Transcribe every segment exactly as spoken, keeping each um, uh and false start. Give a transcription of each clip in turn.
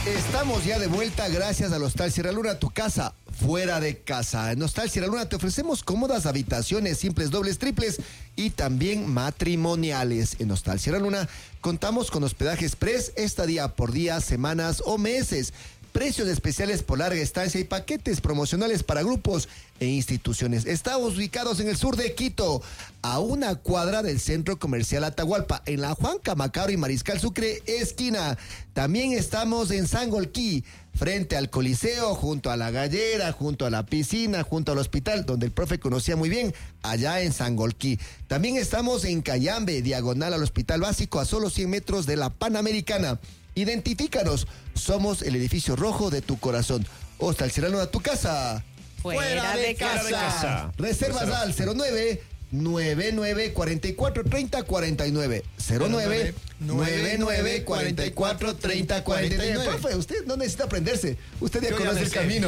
Estamos ya de vuelta gracias a Hostal Sierra Luna, tu casa fuera de casa. En Hostal Sierra Luna te ofrecemos cómodas habitaciones simples, dobles, triples y también matrimoniales. En Hostal Sierra Luna contamos con hospedaje express, estadía por días, semanas o meses. Precios especiales por larga estancia y paquetes promocionales para grupos e instituciones. Estamos ubicados en el sur de Quito, a una cuadra del Centro Comercial Atahualpa, en la Juan Camacaro y Mariscal Sucre, esquina. También estamos en Sangolquí, frente al Coliseo, junto a la gallera, junto a la piscina, junto al hospital, donde el profe conocía muy bien, allá en Sangolquí. También estamos en Cayambe, diagonal al Hospital Básico, a solo cien metros de la Panamericana. Identifícanos, somos el edificio rojo de tu corazón. Hostal Sierra Luna, tu casa fuera, fuera, de, de, casa. fuera de casa. Reservas Reserva. Al cero nueve nueve nueve cuatro cuatro tres cero cuatro nueve. cero nueve nueve nueve cuatro cuatro tres cero cuatro nueve. Profe, usted no necesita aprenderse. Usted ya Yo conoce ya el sé. camino.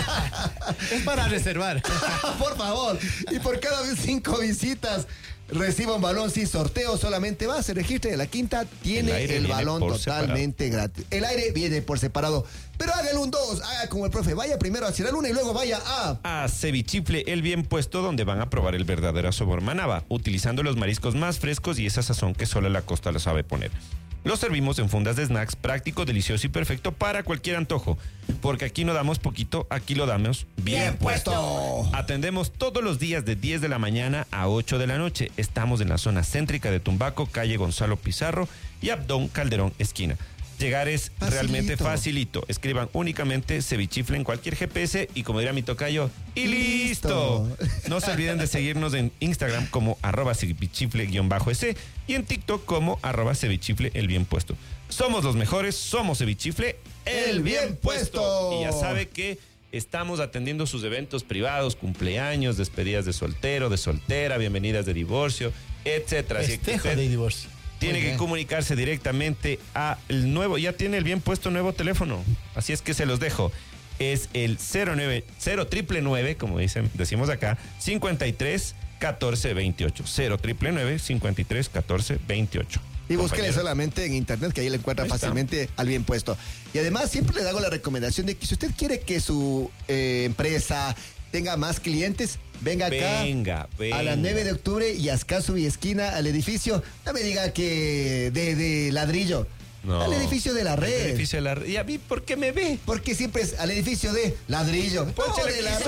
Es para reservar. Por favor. Y por cada vez cinco visitas reciba un balón sin sorteo, solamente va, se registre de la quinta, tiene el, el balón totalmente separado. gratis. El aire viene por separado, pero hágale un dos, haga como el profe, vaya primero a Sierra Luna y luego vaya a... A Cevichifle, el bien puesto, donde van a probar el verdadero sabor manaba, utilizando los mariscos más frescos y esa sazón que solo la costa lo sabe poner. Lo servimos en fundas de snacks, práctico, delicioso y perfecto para cualquier antojo. Porque aquí no damos poquito, aquí lo damos bien, bien puesto. puesto. Atendemos todos los días de diez de la mañana a ocho de la noche. Estamos en la zona céntrica de Tumbaco, calle Gonzalo Pizarro y Abdón Calderón, esquina. Llegar es facilito. realmente facilito. Escriban únicamente Cevichifle en cualquier G P S y como dirá mi tocayo, y listo. listo. No se olviden de seguirnos en Instagram como arroba cevichifle-s y en TikTok como arroba cevichifle el bien puesto. Somos los mejores, somos Cevichifle el bien puesto. Y ya sabe que estamos atendiendo sus eventos privados, cumpleaños, despedidas de soltero, de soltera, bienvenidas de divorcio, etcétera. Festejo de divorcio. Tiene que comunicarse directamente a el nuevo, ya tiene el bien puesto nuevo teléfono, así es que se los dejo. Es el cero nueve cero triple nueve, como dicen, decimos acá, cincuenta y tres catorce veintiocho. cero triple nueve cincuenta y tres catorce veintiocho. Y búsquele solamente en internet, que ahí le encuentra fácilmente al bien puesto. Y además siempre le hago la recomendación de que si usted quiere que su eh, empresa tenga más clientes, venga acá venga, venga. a las nueve de octubre y a Escaso y esquina al edificio. No me diga que de, de ladrillo. No, al edificio de la red. Al edificio de la red. ¿Y a mí por qué me ve? Porque siempre es al edificio de ladrillo. Ponche de la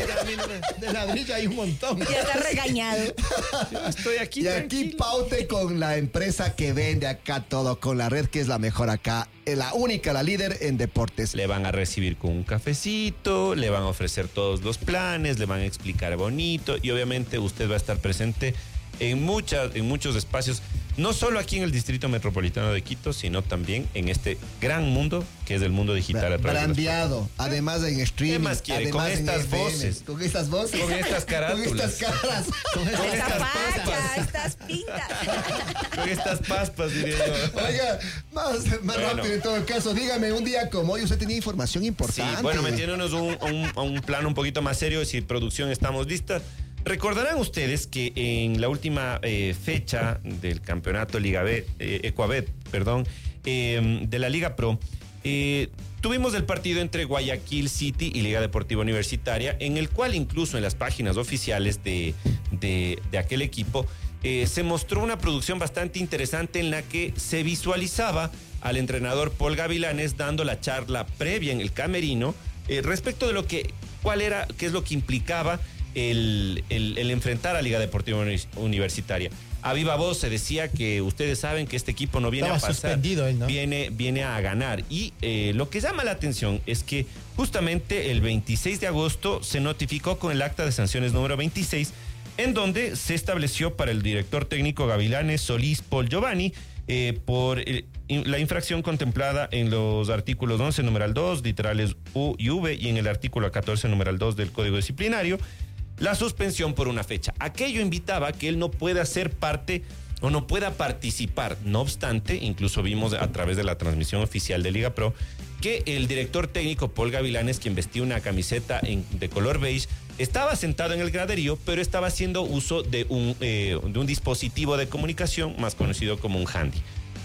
red. De ladrillo hay un montón. Ya está regañado. Yo estoy aquí. Y tranquilo. aquí paute con la empresa que vende acá todo, con la red que es la mejor acá. La única, la líder en deportes. Le van a recibir con un cafecito, le van a ofrecer todos los planes, le van a explicar bonito y obviamente usted va a estar presente en muchas, en muchos espacios, no solo aquí en el Distrito Metropolitano de Quito, sino también en este gran mundo que es el mundo digital. Brandeado, además en streaming. ¿Qué más quiere? Con estas voces. Con estas voces. Con estas carátulas. Con estas caras. Con, con estas, estas paspas. Estas pintas. Con estas paspas, diría yo. Oiga, más, más bueno. rápido en todo caso, dígame, un día como hoy usted tenía información importante. Sí, bueno, metiéndonos un, un, un plan un poquito más serio, si producción estamos listas. Recordarán ustedes que en la última eh, fecha del campeonato Liga B, eh, Ecuabet, perdón, eh, de la Liga Pro, eh, tuvimos el partido entre Guayaquil City y Liga Deportiva Universitaria, en el cual incluso en las páginas oficiales de, de, de aquel equipo eh, se mostró una producción bastante interesante en la que se visualizaba al entrenador Paul Gavilanes dando la charla previa en el camerino eh, respecto de lo que, cuál era, qué es lo que implicaba El, el, el enfrentar a Liga Deportiva Universitaria. A viva voz se decía que ustedes saben que este equipo no viene Estaba a pasar, suspendido él, ¿no? viene, viene a ganar. Y eh, lo que llama la atención es que justamente el veintiséis de agosto se notificó con el acta de sanciones número veintiséis, en donde se estableció para el director técnico Gavilanes Solís Paul Giovanni eh, por eh, la infracción contemplada en los artículos once, numeral dos, literales U y V, y en el artículo catorce, numeral dos del Código Disciplinario, la suspensión por una fecha. Aquello invitaba a que él no pueda ser parte o no pueda participar. No obstante, incluso vimos a través de la transmisión oficial de Liga Pro que el director técnico Paul Gavilanes, quien vestía una camiseta en, de color beige, estaba sentado en el graderío, pero estaba haciendo uso de un, eh, de un dispositivo de comunicación más conocido como un handy.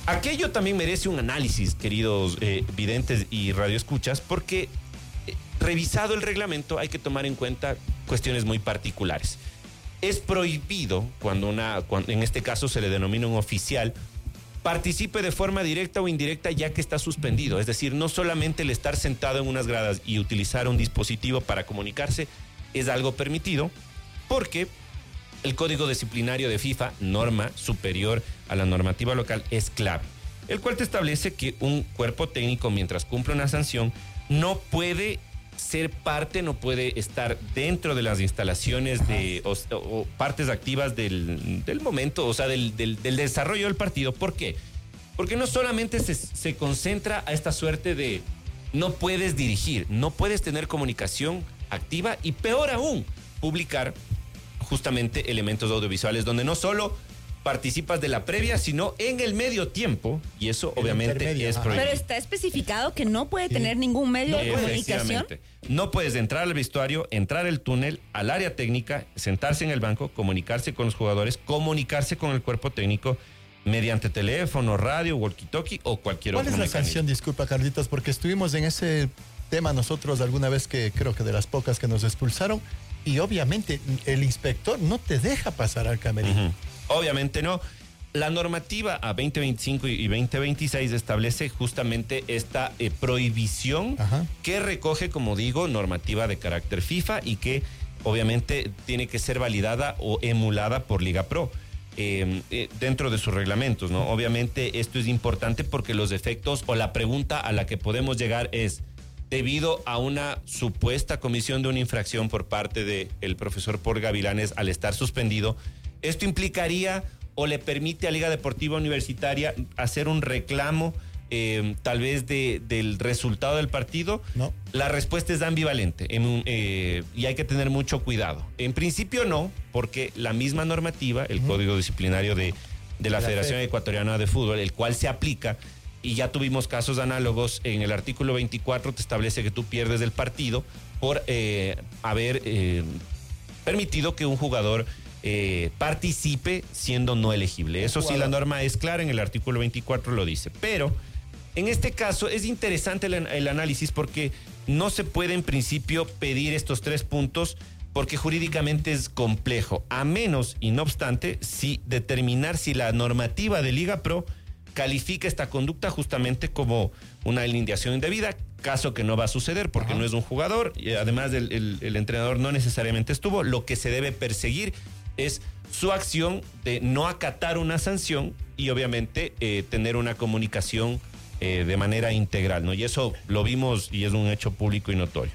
Aquello también merece un análisis, queridos eh, videntes y radioescuchas, porque eh, revisado el reglamento hay que tomar en cuenta cuestiones muy particulares. Es prohibido cuando una, cuando, en este caso se le denomina un oficial, participe de forma directa o indirecta ya que está suspendido. Es decir, no solamente el estar sentado en unas gradas y utilizar un dispositivo para comunicarse es algo permitido, porque el código disciplinario de FIFA, norma superior a la normativa local, es clave, el cual te establece que un cuerpo técnico, mientras cumple una sanción, no puede ser parte, no puede estar dentro de las instalaciones de, o, o partes activas del, del momento, o sea, del, del, del desarrollo del partido. ¿Por qué? Porque no solamente se, se concentra a esta suerte de no puedes dirigir, no puedes tener comunicación activa y peor aún, publicar justamente elementos audiovisuales donde no solo participas de la previa, sino en el medio tiempo, y eso El obviamente es ajá. prohibido. Pero está especificado que no puede Sí. tener ningún medio de comunicación. Efectivamente. No puedes entrar al vestuario, entrar al túnel, al área técnica, sentarse en el banco, comunicarse con los jugadores, comunicarse con el cuerpo técnico mediante teléfono, radio, walkie-talkie o cualquier ¿Cuál otro es la mecanismo. sanción? Disculpa, Carlitos, porque estuvimos en ese tema nosotros alguna vez, que creo que de las pocas que nos expulsaron, y obviamente el inspector no te deja pasar al camerino. Ujú. Obviamente no. La normativa a veinte veinticinco y veinte veintiséis establece justamente esta eh, prohibición Ajá. que recoge, como digo, normativa de carácter FIFA y que obviamente tiene que ser validada o emulada por Liga Pro eh, eh, dentro de sus reglamentos, ¿no? Obviamente esto es importante porque los efectos o la pregunta a la que podemos llegar es: debido a una supuesta comisión de una infracción por parte del profesor Paul Gavilanes al estar suspendido, ¿esto implicaría o le permite a Liga Deportiva Universitaria hacer un reclamo eh, tal vez de, del resultado del partido? No. La respuesta es ambivalente en un, eh, y hay que tener mucho cuidado. En principio no, porque la misma normativa, el uh-huh. Código Disciplinario de, de la, la Federación F E D Ecuatoriana de Fútbol, el cual se aplica, y ya tuvimos casos análogos, en el artículo veinticuatro te establece que tú pierdes el partido por eh, haber eh, permitido que un jugador eh, participe siendo no elegible. Eso sí, la norma es clara, en el artículo veinticuatro lo dice. Pero en este caso es interesante el, el análisis porque no se puede en principio pedir estos tres puntos porque jurídicamente es complejo, a menos y no obstante, si determinar si la normativa de Liga Pro califica esta conducta justamente como una alineación indebida, caso que no va a suceder porque Ajá. no es un jugador, y además el, el, el entrenador no necesariamente estuvo. Lo que se debe perseguir es su acción de no acatar una sanción y obviamente eh, tener una comunicación eh, de manera integral, ¿no? Y eso lo vimos y es un hecho público y notorio.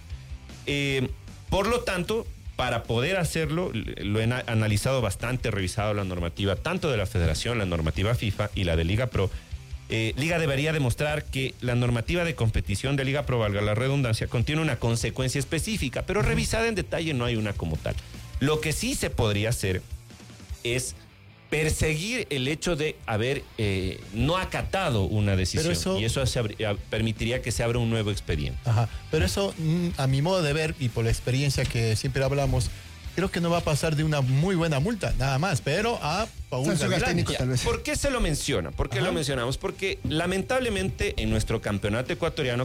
Eh, por lo tanto, para poder hacerlo, lo he analizado bastante, revisado la normativa, tanto de la Federación, la normativa FIFA y la de Liga Pro. Eh, Liga debería demostrar que la normativa de competición de Liga Pro, valga la redundancia, contiene una consecuencia específica, pero revisada en detalle no hay una como tal. Lo que sí se podría hacer es perseguir el hecho de haber eh, no acatado una decisión, eso, y eso se abri- permitiría que se abra un nuevo expediente. Ajá, pero eso, a mi modo de ver y por la experiencia que siempre hablamos, creo que no va a pasar de una muy buena multa, nada más, pero a Paul Gavilanes. ¿Por qué se lo menciona? ¿Por qué Ajá. lo mencionamos? Porque lamentablemente en nuestro campeonato ecuatoriano